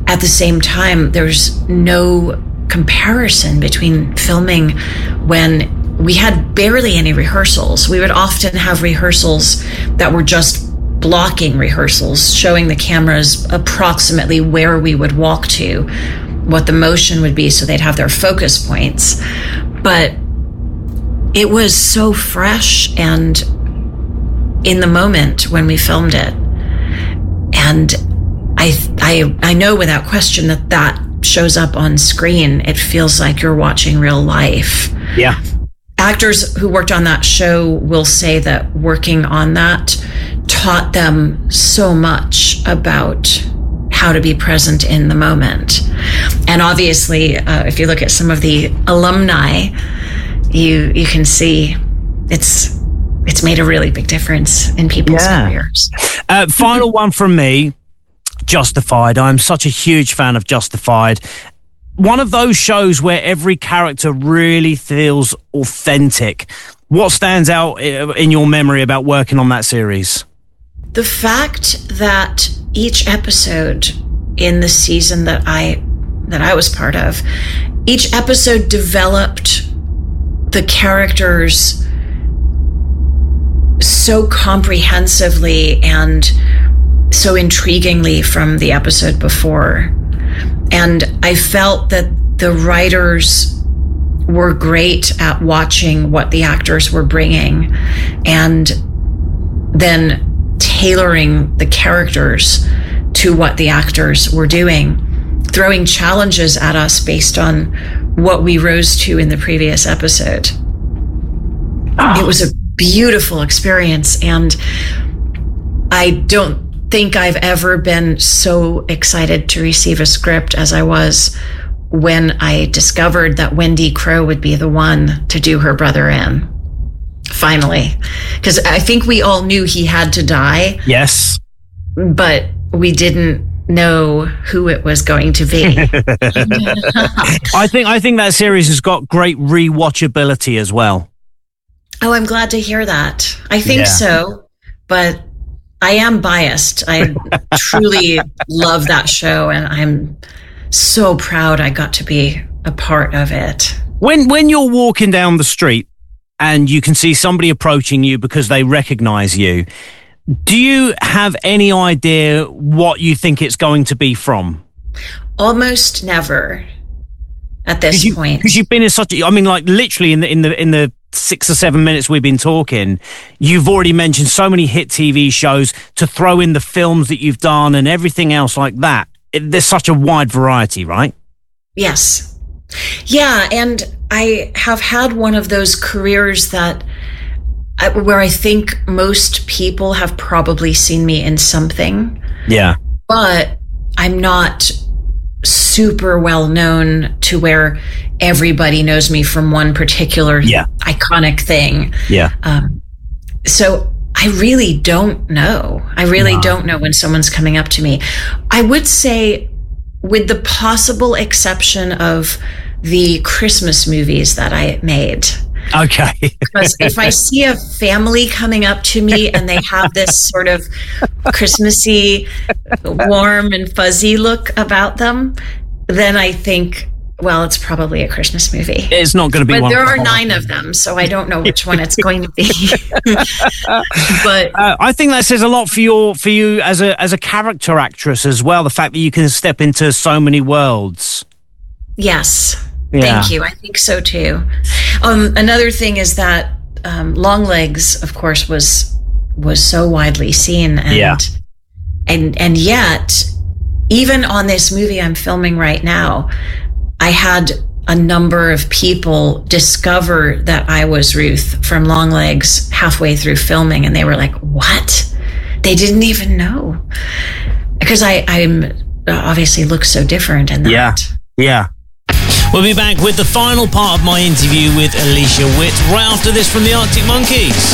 at the same time, there's no comparison between filming when we had barely any rehearsals. We would often have rehearsals that were just blocking rehearsals, showing the cameras approximately where we would walk to, what the motion would be, so they'd have their focus points. But it was so fresh and in the moment when we filmed it. And I know without question that shows up on screen. It feels like you're watching real life. Yeah. Actors who worked on that show will say that working on that taught them so much about how to be present in the moment. And obviously, if you look at some of the alumni, you can see it's made a really big difference in people's careers. Final one from me. Justified. I'm such a huge fan of Justified. One of those shows where every character really feels authentic. What stands out in your memory about working on that series? The fact that each episode in the season that I was part of, each episode developed the characters so comprehensively and so intriguingly from the episode before. And I felt that the writers were great at watching what the actors were bringing and then tailoring the characters to what the actors were doing, throwing challenges at us based on what we rose to in the previous episode. It was a beautiful experience, and I don't think I've ever been so excited to receive a script as I was when I discovered that Wendy Crow would be the one to do her brother in. Finally. Because I think we all knew he had to die. Yes. But we didn't know who it was going to be. I think that series has got great rewatchability as well. Oh, I'm glad to hear that. I think so, but I am biased. I truly love that show, and I'm so proud I got to be a part of it. When you're walking down the street and you can see somebody approaching you because they recognize you, do you have any idea what you think it's going to be from? Almost never at this point. Because you've been in such literally in the 6 or 7 minutes we've been talking, you've already mentioned so many hit TV shows, to throw in the films that you've done and everything else like that. There's such a wide variety, right? Yes. Yeah, and I have had one of those careers that where I think most people have probably seen me in something. Yeah. But I'm not super well known to where everybody knows me from one particular iconic thing. Yeah. So I really don't know. I really don't know when someone's coming up to me. I would say, with the possible exception of the Christmas movies that I made. Okay. Because if I see a family coming up to me and they have this sort of Christmassy, warm and fuzzy look about them, then I think, well, it's probably a Christmas movie. It's not going to be but one. But there are 9 of them, so I don't know which one it's going to be. But I think that says a lot for you as a character actress as well. The fact that you can step into so many worlds. Yes. Thank you. I think so too. Another thing is that Longlegs, of course, was so widely seen, and yet, even on this movie I'm filming right now, I had a number of people discover that I was Ruth from Longlegs halfway through filming, and they were like, "What?" They didn't even know, because I'm obviously look so different in that. Yeah. We'll be back with the final part of my interview with Alicia Witt right after this from the Arctic Monkeys.